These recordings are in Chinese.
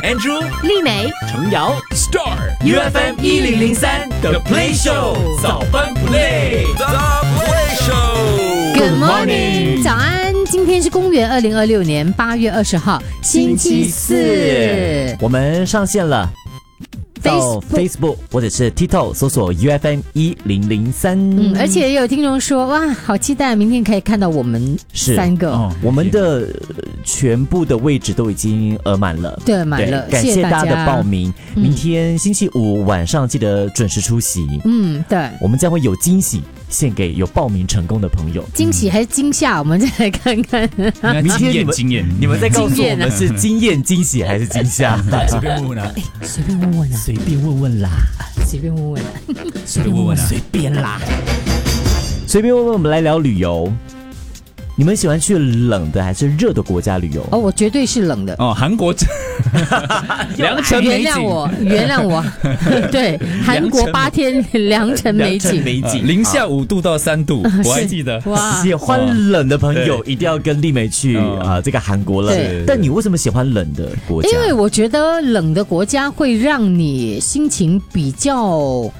Andrew、 丽美、 程瑶、Star UFM 1003 The Play Show 早班 Play The Play Show Good morning， 早安！今天是公元2026年8月20号，星期四。 我们上线了。到 Facebook 或者是 TikTok 搜索 UFM 1003， 而且也有听众说，哇，好期待明天可以看到我们三个。 我们的全部的位置都已经额满了， 对，满了， 感谢大家的报名。明天星期五晚上记得准时出席。 对， 我们将会有惊喜献给有报名成功的朋友。 惊喜还是惊吓？我们再来看看。 明天你们再告诉我们是惊艳、惊喜还是惊吓？ 随便问问啊， 随便问问啊。 随便问问啦， 随便问问， 随便问问， 随便啦，随便问问。我们来聊旅游，你们喜欢去冷的还是热的国家旅游？ 我绝对是冷的。 韩国良辰美景， 原谅我。对，韩国8天良辰美景， 零下5度到3度，我还记得。 哇，喜欢冷的朋友一定要跟丽美去这个韩国了。但你为什么喜欢冷的国家？ 因为我觉得冷的国家会让你心情比较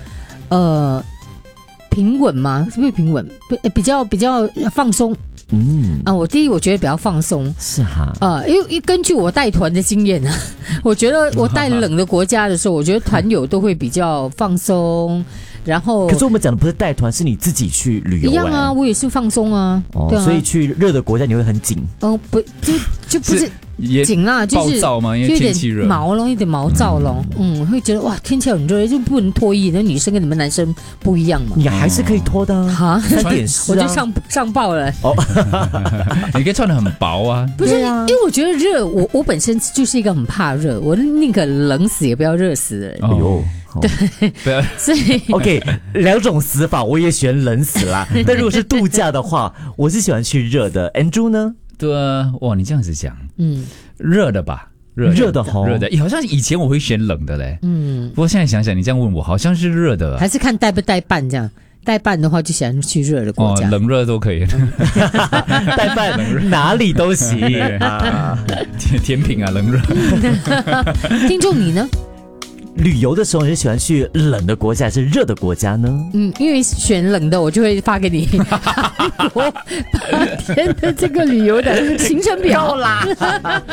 平稳吗？是不是平稳？比较放松。我觉得比较放松。 是哈。 因为根据我带团的经验啊，我觉得我带冷的国家的时候，我觉得团友都会比较放松。然后， 可是我们讲的不是带团，是你自己去旅游。 一样啊，我也是放松啊。对啊， 所以去热的国家你会很紧。 不，就不是紧啦，就是暴躁嘛，因为天气热， 毛咯，有点毛躁咯。会觉得哇，天气很热，就不能脱衣。那女生跟你们男生不一样嘛， 你还是可以脱的啊，穿点湿啊。 我就上报了。 你可以穿得很薄啊。 不是，因为我觉得热，我本身就是一个很怕热，我宁可冷死也不要热死的人。 哎呦。 对，所以 OK， 两种死法我也选冷死啦。但如果是度假的话，我是喜欢去热的。Andrew 呢？ 对啊，哇，你这样子讲，热的吧， 热的， 好像以前我会选冷的嘞，不过现在想想，你这样问我，好像是热的， 还是看带不带伴这样。带伴的话就喜欢去热的国家， 冷热都可以。 带伴哪里都行甜品啊，冷热。 听众你呢？ 旅游的时候，你是喜欢去冷的国家还是热的国家呢？ 因为选冷的，我就会发给你韩国8天的这个旅游的行程表啦。